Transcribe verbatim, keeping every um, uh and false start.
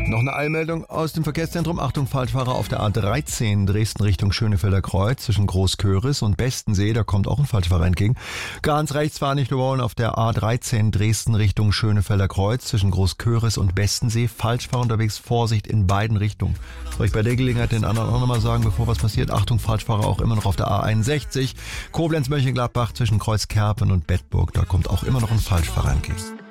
Noch eine Eilmeldung aus dem Verkehrszentrum. Achtung, Falschfahrer auf der A dreizehn Dresden Richtung Schönefelder Kreuz zwischen Großköris und Bestensee. Da kommt auch ein Falschfahrer entgegen. Ganz rechts fahren nicht überholen auf der A dreizehn Dresden Richtung Schönefelder Kreuz zwischen Großköris und Bestensee. Falschfahrer unterwegs, Vorsicht in beiden Richtungen. Soll ich bei der Gelegenheit den anderen auch nochmal sagen, bevor was passiert? Achtung, Falschfahrer auch immer noch auf der A einundsechzig. Koblenz-Mönchengladbach zwischen Kreuzkerpen und Bedburg. Da kommt auch immer noch ein Falschfahrer entgegen.